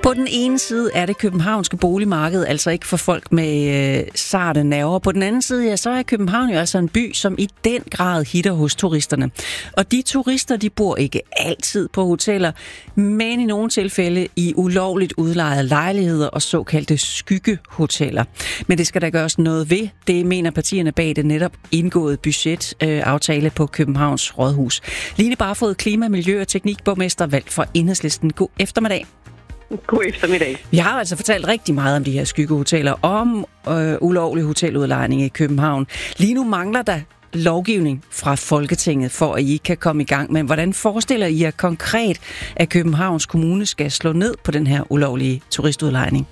På den ene side er det københavnske boligmarked altså ikke for folk med sarte nerver. På den anden side, ja, så er København jo altså en by, som i den grad hitter hos turisterne. Og de turister, de bor ikke altid på hoteller, men i nogle tilfælde i ulovligt udlejede lejligheder og såkaldte skyggehoteller. Men det skal der gøres noget ved. Det mener partierne bag det netop indgåede budgetaftale på Københavns Rådhus. Line Barfod, klima-, miljø- og teknikborgmester, valgt for Enhedslisten. God eftermiddag. God eftermiddag. Vi har altså fortalt rigtig meget om de her skyggehoteller, om ulovlig hoteludlejning i København. Lige nu mangler der lovgivning fra Folketinget, for at I kan komme i gang. Men hvordan forestiller I jer konkret, at Københavns Kommune skal slå ned på den her ulovlige turistudlejning?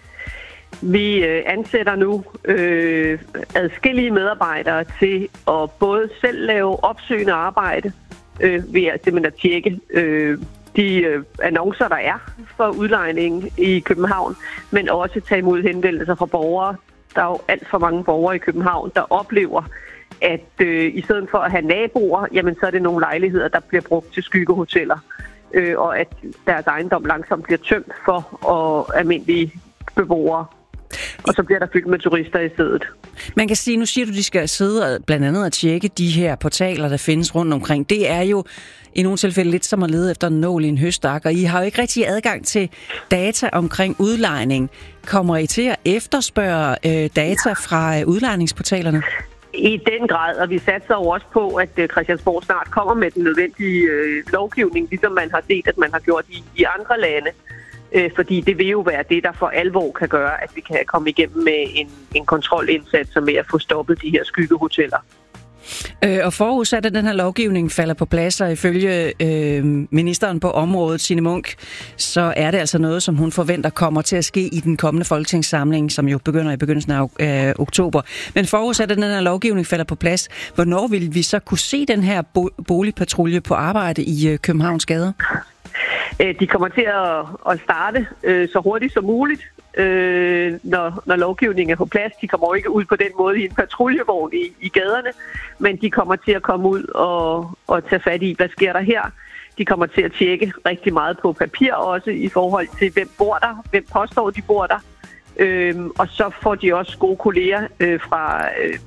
Vi ansætter nu adskillige medarbejdere til at både selv lave opsøgende arbejde ved at simpelthen at tjekke de annoncer, der er for udlejning i København, men også tage imod henvendelser fra borgere. Der er jo alt for mange borgere i København, der oplever, at i stedet for at have naboer, jamen så er det nogle lejligheder, der bliver brugt til skyggehoteller, og at deres ejendom langsomt bliver tømt for almindelige beboere. Og så bliver der fyldt med turister i stedet. Man kan sige, nu siger du, de skal sidde og blandt andet og tjekke de her portaler, der findes rundt omkring. Det er jo i nogle tilfælde lidt som at lede efter en nål i en høstak, og I har jo ikke rigtig adgang til data omkring udlejning. Kommer I til at efterspørge data fra udlejningsportalerne? I den grad, og vi satser jo også på, at Christiansborg snart kommer med den nødvendige lovgivning, ligesom man har set, at man har gjort i andre lande. Fordi det vil jo være det, der for alvor kan gøre, at vi kan komme igennem med en kontrolindsats med at få stoppet de her skyggehoteller. Og forudsat at den her lovgivning falder på plads, og ifølge ministeren på området, Signe Munk, så er det altså noget, som hun forventer kommer til at ske i den kommende folketingssamling, som jo begynder i begyndelsen af oktober. Men forudsat at den her lovgivning falder på plads, hvornår vil vi så kunne se den her boligpatrulje på arbejde i Københavns gader? De kommer til at starte så hurtigt som muligt, når lovgivningen er på plads. De kommer jo ikke ud på den måde i en patruljevogn i gaderne, men de kommer til at komme ud og tage fat i, hvad sker der her. De kommer til at tjekke rigtig meget på papir også i forhold til, hvem bor der, hvem påstår, de bor der. Og så får de også gode kolleger fra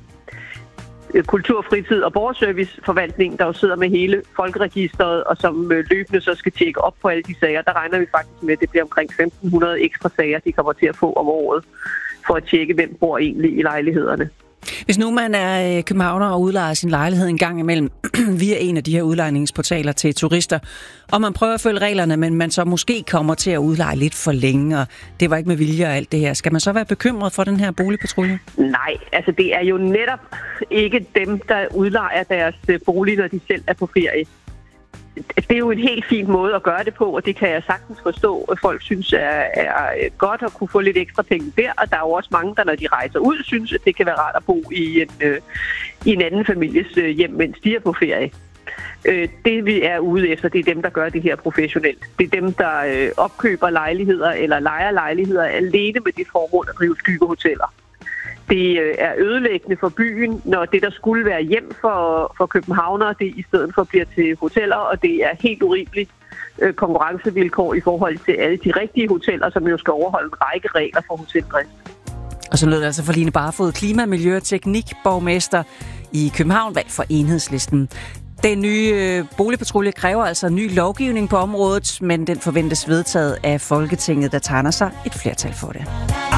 Kultur, Fritid og Borgerserviceforvaltningen, der jo sidder med hele folkeregisteret, og som løbende så skal tjekke op på alle de sager. Der regner vi faktisk med, at det bliver omkring 1.500 ekstra sager, de kommer til at få om året, for at tjekke, hvem bor egentlig i lejlighederne. Hvis nu man er københavner og udlejer sin lejlighed en gang imellem via en af de her udlejningsportaler til turister, og man prøver at følge reglerne, men man så måske kommer til at udleje lidt for længe, og det var ikke med vilje og alt det her. Skal man så være bekymret for den her boligpatrulje? Nej, altså det er jo netop ikke dem, der udlejer deres bolig, når de selv er på ferie. Det er jo en helt fin måde at gøre det på, og det kan jeg sagtens forstå, at folk synes er godt at kunne få lidt ekstra penge der, og der er jo også mange, der når de rejser ud, synes, at det kan være rart at bo i en anden families hjem, mens de er på ferie. Det vi er ude efter, det er dem, der gør det her professionelt. Det er dem, der opkøber lejligheder eller lejer lejligheder alene med det formål at drive skyggehoteller. Det er ødelæggende for byen, når det, der skulle være hjem for københavnere, det i stedet for bliver til hoteller, og det er helt urimeligt konkurrencevilkår i forhold til alle de rigtige hoteller, som jo skal overholde en række regler for hoteldrift. Og så lød det altså for Line Barfod, klima-, miljø- og teknikborgmester i København, valgt for Enhedslisten. Den nye boligpatrulje kræver altså ny lovgivning på området, men den forventes vedtaget af Folketinget, der tegner sig et flertal for det.